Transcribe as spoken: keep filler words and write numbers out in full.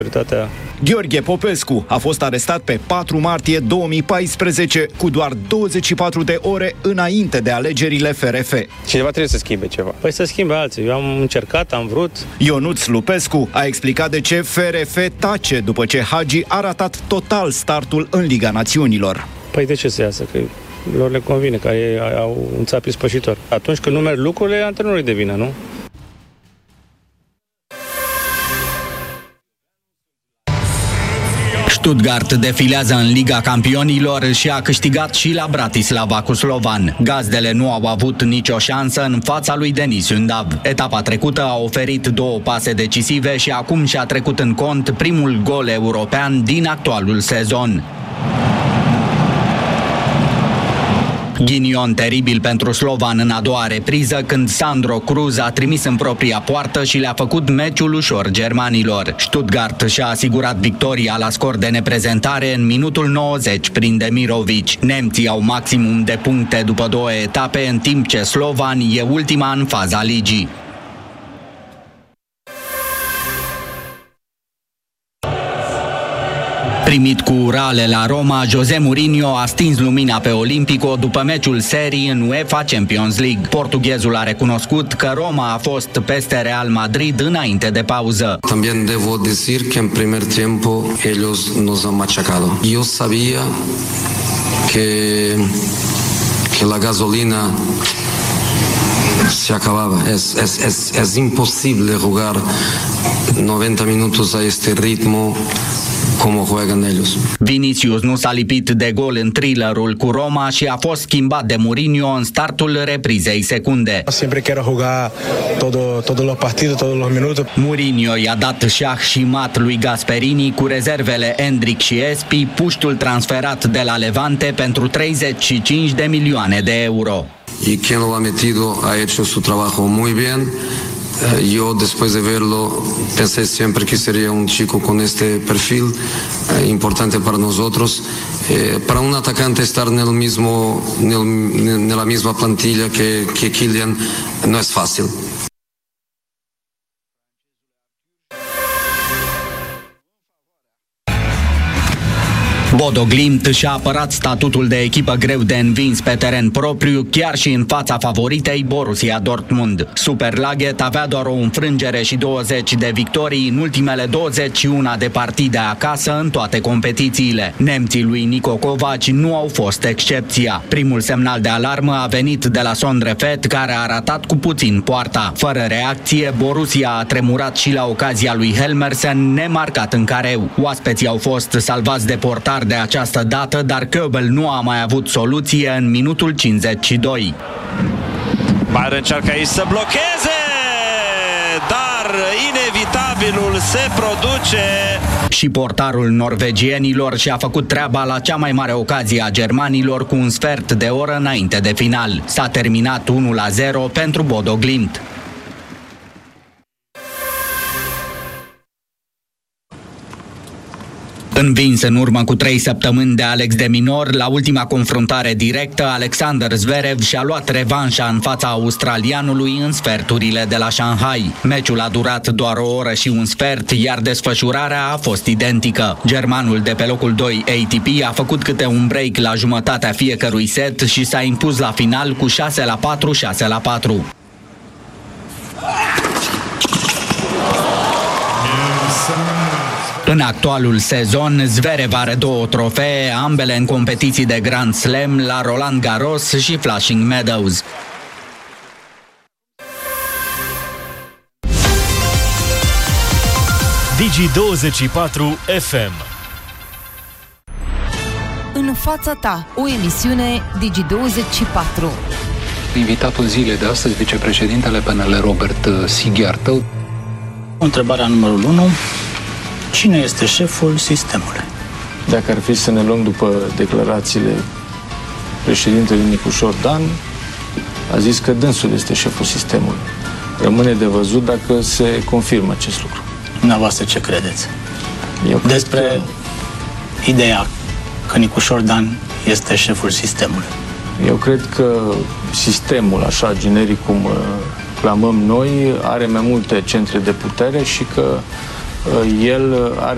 Gheorghe Popescu a fost arestat pe patru martie două mii paisprezece, cu doar douăzeci și patru de ore înainte de alegerile F R F. Cineva trebuie să schimbe ceva. Păi să schimbe alții. Eu am încercat, am vrut. Ionuț Lupescu a explicat de ce F R F tace după ce Hagi a ratat total startul în Liga Națiunilor. Păi de ce să iasă? Că lor le convine, că ei au un țapi spășitor. Atunci când nu merg lucrurile, antrenorul de vină, nu? Stuttgart defilează în Liga Campionilor și a câștigat și la Bratislava cu Slovan. Gazdele nu au avut nicio șansă în fața lui Denis Undav. Etapa trecută a oferit două pase decisive și acum și-a trecut în cont primul gol european din actualul sezon. Ghinion teribil pentru Slovan în a doua repriză, când Sandro Cruz a trimis în propria poartă și le-a făcut meciul ușor germanilor. Stuttgart și-a asigurat victoria la scor de neprezentare în minutul nouăzeci prin Demirovic. Nemții au maximum de puncte după două etape, în timp ce Slovan e ultima în faza ligii. Primit cu urale la Roma, José Mourinho a stins lumina pe Olimpico după meciul serii în UEFA Champions League. Portughezul a recunoscut că Roma a fost peste Real Madrid înainte de pauză. También debo decir que en primer tiempo ellos nos han machacado. Yo sabía que que la gasolina se acababa. Es es es es imposible jugar noventa minutos a este ritmo como juegan ellos. Vinicius nu s-a lipit de gol în thrillerul cu Roma și a fost schimbat de Mourinho în startul reprizei secunde. Siempre quiero jugar todo, todos los partidos, todos los minutos. Mourinho i-a dat șah și mat lui Gasperini cu rezervele Endrick și Espi, puștul transferat de la Levante pentru treizeci și cinci de milioane de euro. Y quien lo ha metido ha hecho su trabajo muy bien. Yo, después de verlo, pensé siempre que sería un chico con este perfil eh, importante para nosotros. Eh, para un atacante estar en el mismo, en, el, en la misma plantilla que, que Kylian no es fácil. Bodo Glimt și-a apărat statutul de echipă greu de învins pe teren propriu, chiar și în fața favoritei Borussia Dortmund. Superlaget avea doar o înfrângere și douăzeci de victorii în ultimele douăzeci și unu de partide acasă în toate competițiile. Nemții lui Niko Kovac nu au fost excepția. Primul semnal de alarmă a venit de la Sondrefet, care a ratat cu puțin poarta. Fără reacție, Borussia a tremurat și la ocazia lui Helmersen, nemarcat în careu. Oaspeții au fost salvați de portar de această dată, dar Köbel nu a mai avut soluție în minutul cincizeci și doi. Bayern încearcă aici să blocheze, dar inevitabilul se produce. Și portarul norvegienilor și-a făcut treaba la cea mai mare ocazie a germanilor cu un sfert de oră înainte de final. S-a terminat unu la zero pentru Bodo Glimt. Învins în urmă cu trei săptămâni de Alex de Minor, la ultima confruntare directă, Alexander Zverev și-a luat revanșa în fața australianului în sferturile de la Shanghai. Meciul a durat doar o oră și un sfert, iar desfășurarea a fost identică. Germanul de pe locul doi A T P a făcut câte un break la jumătatea fiecărui set și s-a impus la final cu șase la patru, șase la patru. În actualul sezon, Zverev are două trofee, ambele în competiții de Grand Slam la Roland Garros și Flushing Meadows. Digi douăzeci și patru F M. În fața ta, o emisiune Digi douăzeci și patru. Invitatul zilei de astăzi, vicepreședintele P N L Robert Sighiartă. Întrebarea numărul unu. Cine este șeful sistemului? Dacă ar fi să ne luăm după declarațiile președintelui Nicușor Dan, a zis că dânsul este șeful sistemului. Rămâne de văzut dacă se confirmă acest lucru. Dumneavoastră ce credeți? Eu Despre cred că... ideea că Nicușor Dan este șeful sistemului. Eu cred că sistemul, așa generic cum clamăm noi, are mai multe centre de putere și că el are